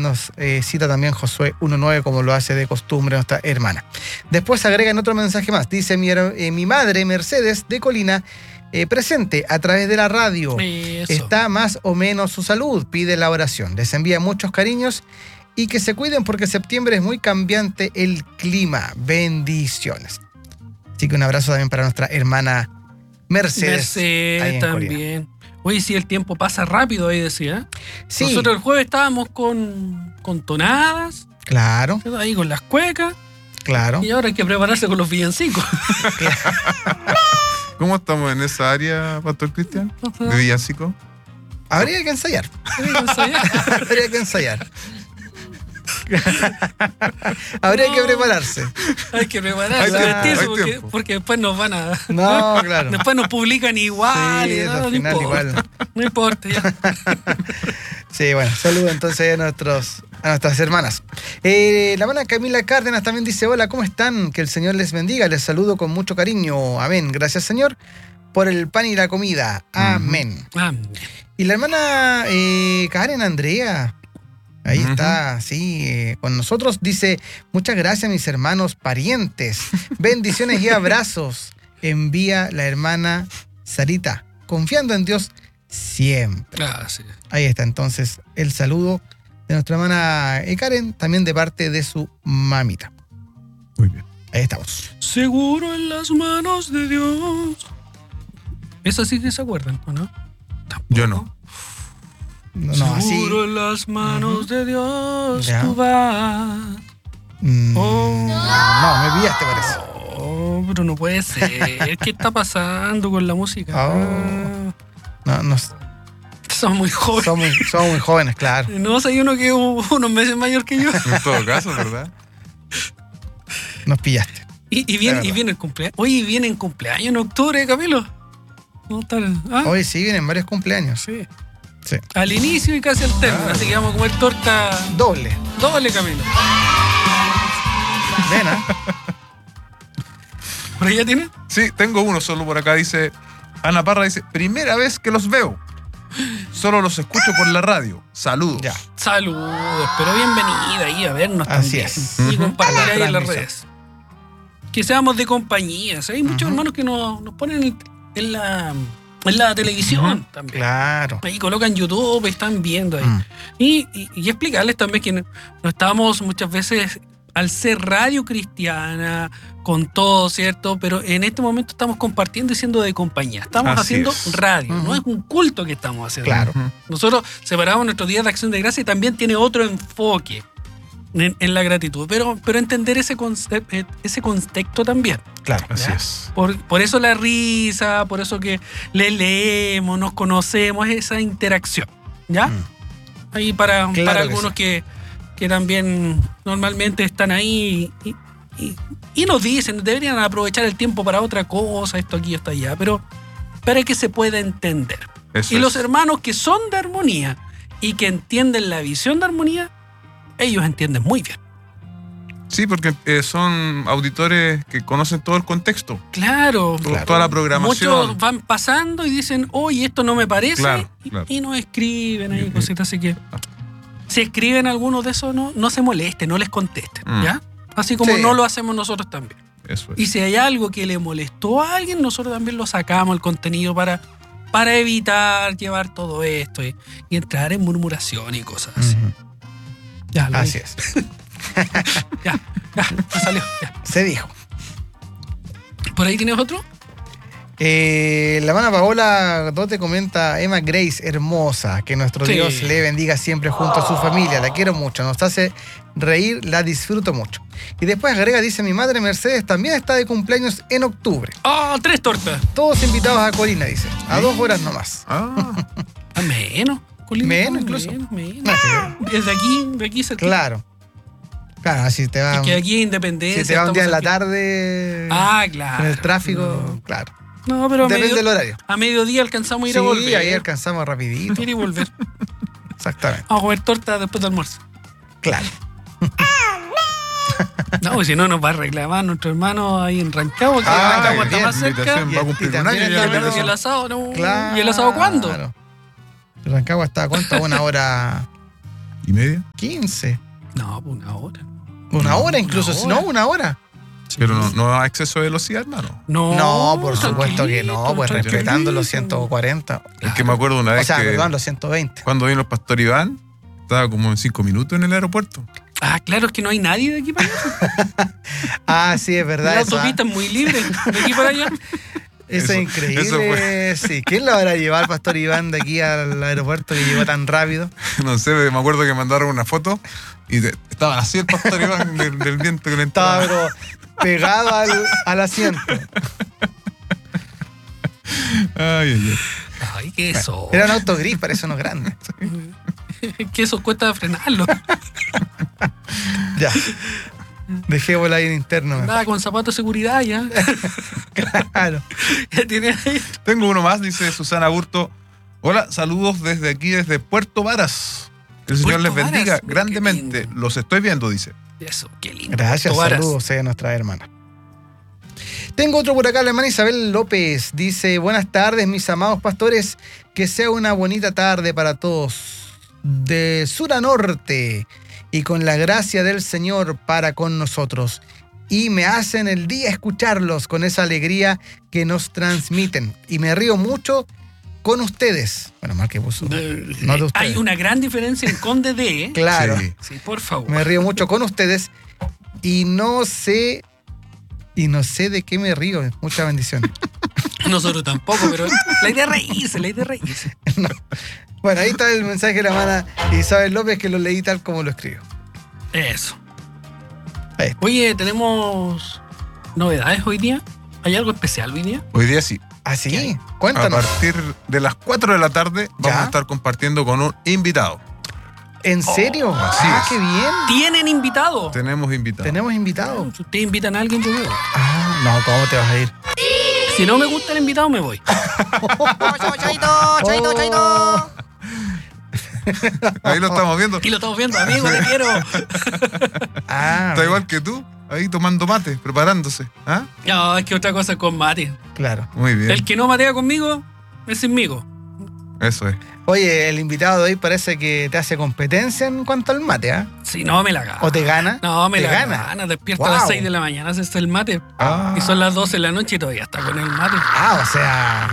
nos cita también Josué 1.9, como lo hace de costumbre nuestra hermana. Después agregan otro mensaje más. Dice mi madre Mercedes de Colina, presente a través de la radio. Eso. Está más o menos su salud, pide la oración. Les envía muchos cariños y que se cuiden porque septiembre es muy cambiante el clima. Bendiciones. Así que un abrazo también para nuestra hermana Mercedes ahí en también. Oye, sí, el tiempo pasa rápido, ahí decía. Sí. Nosotros el jueves estábamos con tonadas, Claro, ahí con las cuecas, claro. y ahora hay que prepararse con los villancicos. ¿Cómo estamos en esa área, Pastor Cristian? ¿De villancico? Habría que ensayar. Habría que ensayar. Habría que prepararse. Hay que prepararse, Hay tiempo, vestirse, hay tiempo. porque después nos van a... No, claro. Después nos publican igual. Sí, y al no final importa. igual. No importa, ya. Sí, bueno, saludos entonces a nuestras hermanas. La hermana Camila Cárdenas también dice: hola, ¿cómo están? Que el Señor les bendiga. Les saludo con mucho cariño. Amén. Gracias, Señor, por el pan y la comida. Amén. Y la hermana Karen Andrea, ahí está, sí, con nosotros, dice: muchas gracias, mis hermanos parientes. Bendiciones y abrazos. Envía la hermana Sarita, confiando en Dios siempre. Gracias. Ahí está entonces el saludo de nuestra hermana Karen, también de parte de su mamita. Muy bien. Ahí estamos. Seguro en las manos de Dios. Esa sí que se acuerdan, ¿o no? ¿Tampoco? Yo no. No, así. Seguro en las manos de Dios Ya. tú vas. Oh. No, me pillaste, parece. Oh, pero no puede ser. ¿Qué está pasando con la música? No, Somos muy jóvenes. somos muy jóvenes, claro. No, hay uno que es unos meses mayor que yo. En todo caso, ¿verdad? Nos pillaste. Y viene el cumpleaños. Oye, viene en cumpleaños en octubre, Camilo. ¿Cómo está? Hoy sí vienen varios cumpleaños. Sí. Sí. Al inicio y casi al término. Así que vamos a comer torta Doble. Camilo. Ven, ¿ah? ¿Por ahí ya tiene? Sí, tengo uno solo por acá. Dice, Ana Parra dice, primera vez que los veo. Solo los escucho por la radio. Saludos. Ya. Saludos, pero bienvenida ahí a vernos Así también. es. Y compartir A la ahí en las transmisión. redes. Que seamos de compañía. Hay muchos hermanos que nos ponen en la televisión también. Claro. Ahí colocan YouTube, están viendo ahí. Y explicarles también que no estamos muchas veces, al ser radio cristiana, con todo, ¿cierto? Pero en este momento estamos compartiendo y siendo de compañía. Estamos Así haciendo es. radio, no es un culto que estamos haciendo. Claro. Nosotros separamos nuestros días de acción de gracia y también tiene otro enfoque en la gratitud. Pero entender ese contexto también. Claro. Así ¿ya? es. Por eso la risa, por eso que le leemos, nos conocemos, esa interacción. ¿Ya? Ahí para Claro que algunos que también normalmente están ahí y nos dicen, deberían aprovechar el tiempo para otra cosa, esto aquí, esto allá, pero para que se pueda entender. Eso Y es. los hermanos que son de armonía y que entienden la visión de armonía, ellos entienden muy bien. Sí, porque son auditores que conocen todo el contexto. Claro. Toda la programación. Muchos van pasando y dicen, oye, esto no me parece, Claro, y- claro. y nos escriben ahí cositas, así que si escriben algunos de esos, no se molesten, no les contesten, ¿ya? Así como Sí. no lo hacemos nosotros también. Eso es. Y si hay algo que le molestó a alguien, nosotros también lo sacamos el contenido para evitar llevar todo esto y entrar en murmuración y cosas así. Ya, lo Así dije. es. Ya, me salió. Ya. Se dijo. ¿Por ahí tienes otro? La hermana Paola Dote comenta: Emma Grace, hermosa, que nuestro Sí. Dios le bendiga siempre junto a su familia, la quiero mucho, nos hace reír, la disfruto mucho. Y después agrega, dice: mi madre Mercedes también está de cumpleaños en octubre. ¡Oh, 3 tortas! Todos invitados a Colina, dice, a 2 horas nomás. Ah, Ah, menos. Colina, Menos incluso. Menos. No, sí, De aquí cerquita. claro. Claro, si te va, Es que aquí Independencia. si te va un día en la estamos aquí. tarde Ah, claro. con el tráfico, claro. No, pero Depende del horario. a mediodía alcanzamos a ir Sí, a volver. ahí alcanzamos rapidito. Ir y volver. Exactamente. Vamos a comer torta después del almuerzo. Claro. No, porque si no nos va a reclamar nuestro hermano ahí en Rancagua, que Ah, Rancagua está bien, más cerca. invitación va a cumplir Y un también año. está Ya bueno. le ¿Y el invitación. asado? No. Claro. ¿Y el asado cuándo? Rancagua está a cuánto, a una hora media. 15. No, pues una hora. Una hora incluso, una si hora. no, una hora. Pero no a exceso de velocidad, hermano. No, por supuesto que no, pues tranquilito. respetando los 140. Es que me acuerdo una O vez sea, que perdón, los 120. cuando vino el pastor Iván, estaba como en 5 minutos en el aeropuerto. Ah, claro, es que no hay nadie de aquí para allá. Ah, sí, es verdad. La Eso, autopista es muy libre de aquí para allá. Eso es increíble. eso fue. Sí. ¿Quién lo habrá llevado al pastor Iván de aquí al aeropuerto que llegó tan rápido? No sé, me acuerdo que mandaron una foto y estaba así el pastor Iván del viento que le Estaba entraba. pero pegado al asiento. Ay. Ay, qué eso. Era un auto gris, parece uno grande. Que eso cuesta frenarlo. Ya. Dejémoslo ahí en interno. mejor. Nada, con zapatos de seguridad ya. Claro. Ya tiene ahí. Tengo uno más, dice Susana Burto. Hola, saludos desde aquí, desde Puerto Varas. Que el Señor Puerto les bendiga Varas, mira, grandemente. qué lindo. Los estoy viendo, dice. Eso, qué lindo. Gracias, Puerto Varas. saludos a nuestra hermana. Tengo otro por acá, la hermana Isabel López. Dice, buenas tardes, mis amados pastores. Que sea una bonita tarde para todos. De sur a norte. Y con la gracia del Señor para con nosotros. Y me hacen el día escucharlos con esa alegría que nos transmiten. Y me río mucho con ustedes. Bueno, mal que puso. No de ustedes. Hay una gran diferencia en Conde de, ¿eh? Claro. Sí. Sí, por favor. Me río mucho con ustedes y no sé de qué me río. Muchas bendiciones. Nosotros tampoco, pero la idea es reírse, la idea es reírse. No. Bueno, ahí está el mensaje de la hermana Isabel López que lo leí tal como lo escribo. Eso. Ahí está. Oye, tenemos novedades hoy día. ¿Hay algo especial hoy día? Hoy día sí. ¿Ah, ¿Qué sí? hay? A Cuéntanos. partir de las 4 de la tarde vamos Ya. a estar compartiendo con un invitado. ¿En serio? así Ah, es. qué bien. ¿Tienen invitado? Tenemos invitado. Tenemos invitados. Si ustedes invitan a alguien, yo voy. Ah, no, ¿cómo te vas a ir? Si no me gusta el invitado, me voy. Oh. Ahí lo estamos viendo. Y lo estamos viendo, amigo, te quiero. Ah, Está igual que tú, ahí tomando mate, preparándose. ¿Ah? No, es que otra cosa es con mate. claro. Muy bien. El que no matea conmigo, es enemigo. Eso es. Oye, el invitado de hoy parece que te hace competencia en cuanto al mate, ¿ah? Si no, me la gana. ¿O te gana? No, me ¿Te la gana? gana. Despierta a las Wow. 6 de la mañana, haces el mate. Ah. Y son las 12 de la noche y todavía está con el mate. Ah, o sea,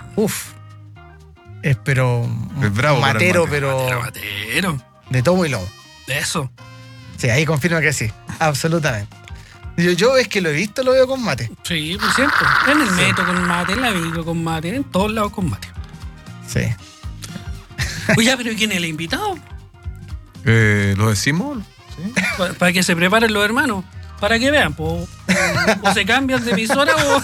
es pero Es bravo para el matero, mate. pero Matero. de tomo y lomo. Eso. Sí, ahí confirma que sí, absolutamente. Yo es que lo he visto, lo veo con mate. Sí, por siempre. En el metro con mate, en la micro con mate, en todos lados con mate. Sí. Oye, pero ¿quién es el invitado? ¿Lo decimos? ¿Sí? Para que se preparen los hermanos. Para que vean, po. O se cambian de emisora o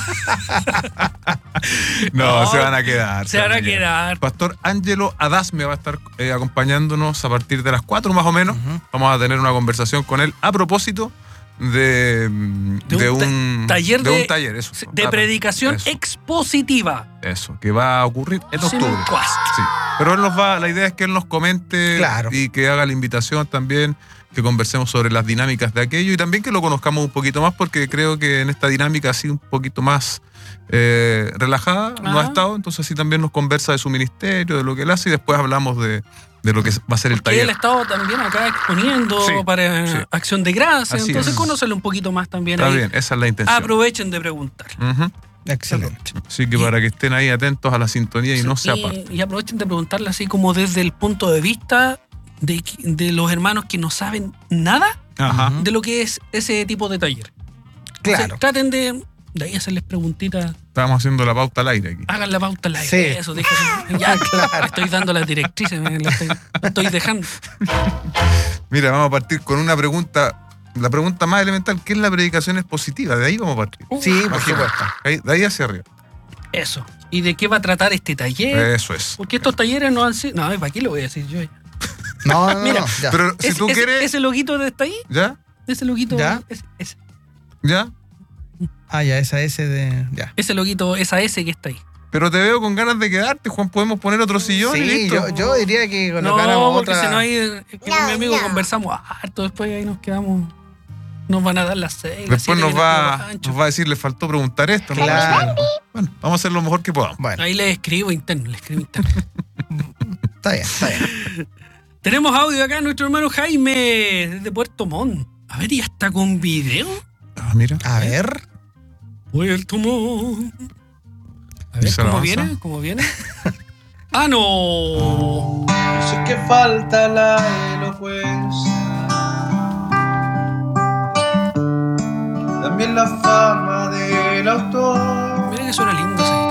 No, No, se van a quedar. se van a también. quedar. Pastor Ángelo Adasme va a estar acompañándonos a partir de las 4 más o menos. Ujú. Vamos a tener una conversación con él a propósito de un taller de de- un taller, eso. De predicación Eso, expositiva. eso, que va a ocurrir en octubre. Simulcast. Sí. Pero él la idea es que él nos comente Claro. y que haga la invitación también, que conversemos sobre las dinámicas de aquello y también que lo conozcamos un poquito más, porque creo que en esta dinámica así un poquito más relajada no ha Ajá. estado, entonces así también nos conversa de su ministerio, de lo que él hace y después hablamos de lo que va a ser el Porque él taller. ha estado también acá exponiendo Sí, para sí. Acción de Gracia. Así Entonces, es. conócelo un poquito más también. Está ahí. bien, esa es la intención. Aprovechen de preguntar. Ujú. Excelente. Así que para que estén ahí atentos a la sintonía y no se aparten. Y aprovechen de preguntarle así como desde el punto de vista de los hermanos que no saben nada Ajá. Ujú. de lo que es ese tipo de taller. Claro. Entonces, traten de ahí hacerles preguntitas. Estábamos haciendo la pauta al aire aquí. Hagan la pauta al aire. Sí. Eso, déjense. Ya, Claro. estoy dando las directrices, la estoy dejando. Mira, vamos a partir con una pregunta. La pregunta más elemental, ¿qué es la predicación expositiva? De ahí vamos a partir. Sí, por Imagínate. supuesto. De ahí hacia arriba. Eso. ¿Y de qué va a tratar este taller? Eso es. Porque estos talleres no han sido. No, ¿para qué lo voy a decir yo? No, no, Mira, no, ya. Pero si tú quieres. Ese loguito de está ahí, ¿Ya? ese loguito. ¿Ya? ¿Ya? Ah, ya, esa S de... Ya. Ese loguito, esa S que está ahí. Pero te veo con ganas de quedarte, Juan. ¿Podemos poner otro sillón y Sí, listo? yo diría que No, colocáramos porque otra... si no ahí con mi amigo conversamos harto, después ahí nos quedamos. Nos van a dar las 6. Después nos va a decir, le faltó preguntar esto. ¿no? Claro. Bueno, vamos a hacer lo mejor que podamos. Bueno, Ahí le escribo interno, está bien, está bien. Tenemos audio acá, nuestro hermano Jaime, desde Puerto Montt. A ver, ¿ya está con video? Ah, mira. A ver. Puerto Montt. A ver, ¿Y se ¿cómo avanza? viene? ¿Cómo viene? ¡Ah, no! Yo sé que falta la elocuencia, también la fama del autor. Mira que suena lindo ese.